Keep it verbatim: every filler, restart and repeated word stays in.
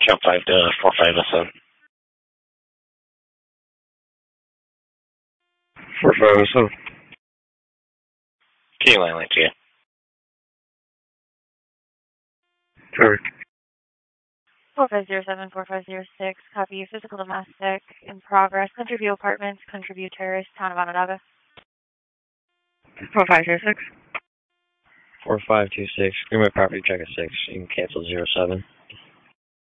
Jump five to four five oh seven. four five oh seven. Key line link to you. Sorry. four five zero seven, four five zero six, copy physical domestic in progress, Country View Apartments, Country View Terrace, Town of Onondaga. four five two six. four five two six. Greenway property check at six. You can cancel zero seven.